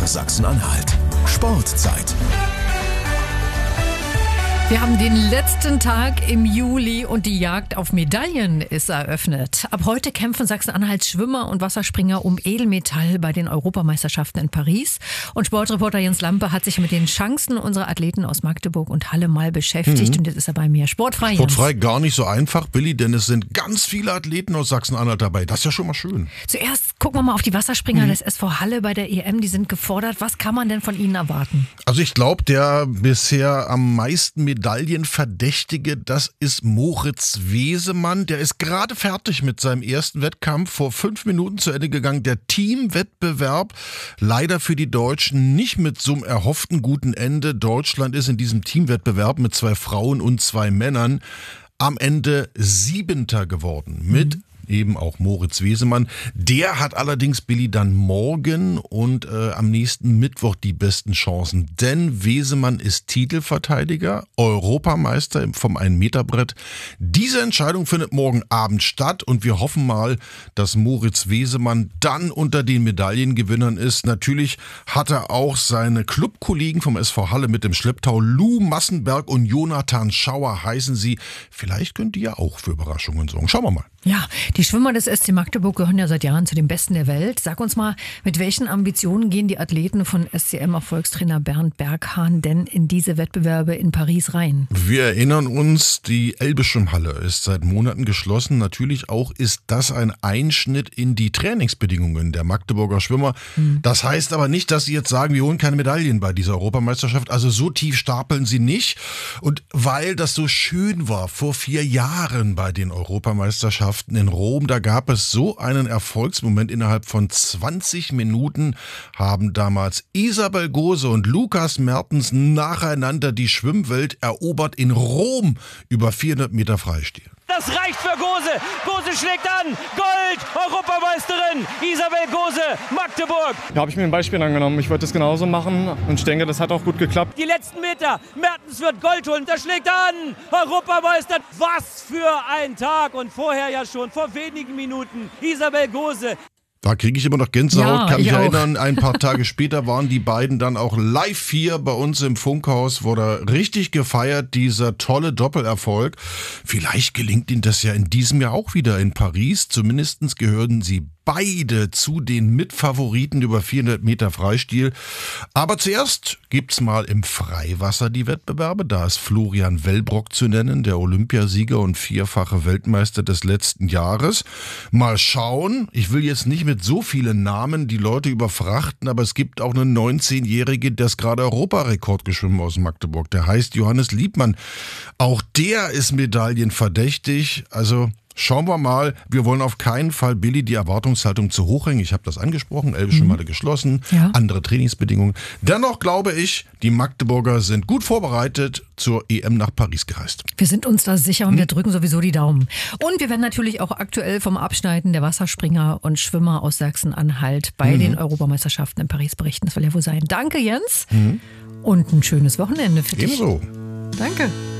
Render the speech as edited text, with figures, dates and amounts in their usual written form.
Sachsen-Anhalt. Sportzeit. Wir haben den letzten Tag im Juli und die Jagd auf Medaillen ist eröffnet. Ab heute kämpfen Sachsen-Anhalts Schwimmer und Wasserspringer um Edelmetall bei den Europameisterschaften in Paris. Und Sportreporter Jens Lampe hat sich mit den Chancen unserer Athleten aus Magdeburg und Halle mal beschäftigt. Und jetzt ist er bei mir. Sportfrei, Jens. Sportfrei gar nicht so einfach, Billy, denn es sind ganz viele Athleten aus Sachsen-Anhalt dabei. Das ist ja schon mal schön. Zuerst gucken wir mal auf die Wasserspringer des SV Halle bei der EM. Die sind gefordert. Was kann man denn von ihnen erwarten? Also ich glaube, der bisher am meisten Medaillenverdächtige, das ist Moritz Wesemann. Der ist gerade fertig mit seinem ersten Wettkampf, vor 5 Minuten zu Ende gegangen. Der Teamwettbewerb, leider für die Deutschen nicht mit so einem erhofften guten Ende. Deutschland ist in diesem Teamwettbewerb mit 2 Frauen und 2 Männern am Ende 7. geworden mit eben auch Moritz Wesemann. Der hat allerdings, Billy, dann morgen und am nächsten Mittwoch die besten Chancen. Denn Wesemann ist Titelverteidiger, Europameister vom 1-Meter-Brett. Diese Entscheidung findet morgen Abend statt und wir hoffen mal, dass Moritz Wesemann dann unter den Medaillengewinnern ist. Natürlich hat er auch seine Clubkollegen vom SV Halle mit dem Schlepptau. Lou Massenberg und Jonathan Schauer heißen sie. Vielleicht könnt ihr ja auch für Überraschungen sorgen. Schauen wir mal. Ja, die Schwimmer des SC Magdeburg gehören ja seit Jahren zu den Besten der Welt. Sag uns mal, mit welchen Ambitionen gehen die Athleten von SCM-Erfolgstrainer Bernd Berghahn denn in diese Wettbewerbe in Paris rein? Wir erinnern uns, die Elbe-Schwimmhalle ist seit Monaten geschlossen. Natürlich auch ist das ein Einschnitt in die Trainingsbedingungen der Magdeburger Schwimmer. Das heißt aber nicht, dass sie jetzt sagen, wir holen keine Medaillen bei dieser Europameisterschaft. Also so tief stapeln sie nicht. Und weil das so schön war vor 4 Jahren bei den Europameisterschaften in Rom, da gab es so einen Erfolgsmoment. Innerhalb von 20 Minuten haben damals Isabel Gose und Lukas Mertens nacheinander die Schwimmwelt erobert in Rom über 400 Meter Freistil. Das reicht für Gose. Gose schlägt an. Gold, Europameisterin Isabel Gose, Magdeburg. Da habe ich mir ein Beispiel angenommen. Ich würde das genauso machen und ich denke, das hat auch gut geklappt. Die letzten Meter. Mertens wird Gold holen. Der schlägt an. Europameister. Was für ein Tag. Und vorher ja schon, vor wenigen Minuten, Isabel Gose. Da kriege ich immer noch Gänsehaut, Ja, kann mich ich auch. erinnern, ein paar Tage später waren die beiden dann auch live hier bei uns im Funkhaus, wurde richtig gefeiert, dieser tolle Doppelerfolg. Vielleicht gelingt ihnen das ja in diesem Jahr auch wieder in Paris, zumindest gehören sie beide zu den Mitfavoriten über 400 Meter Freistil. Aber zuerst gibt's mal im Freiwasser die Wettbewerbe. Da ist Florian Wellbrock zu nennen, der Olympiasieger und 4-fache Weltmeister des letzten Jahres. Mal schauen, ich will jetzt nicht mit so vielen Namen die Leute überfrachten, aber es gibt auch einen 19-Jährige, der ist gerade Europarekord geschwommen aus Magdeburg. Der heißt Johannes Liebmann. Auch der ist medaillenverdächtig. Also schauen wir mal, wir wollen auf keinen Fall, Billy, die Erwartungshaltung zu hoch hängen. Ich habe das angesprochen, Elbe-Schwimmhalle geschlossen, Ja. andere Trainingsbedingungen. Dennoch glaube ich, die Magdeburger sind gut vorbereitet zur EM nach Paris gereist. Wir sind uns da sicher und wir drücken sowieso die Daumen. Und wir werden natürlich auch aktuell vom Abschneiden der Wasserspringer und Schwimmer aus Sachsen-Anhalt bei den Europameisterschaften in Paris berichten. Das will ja wohl sein. Danke, Jens. Und ein schönes Wochenende für dich. Ebenso. Danke.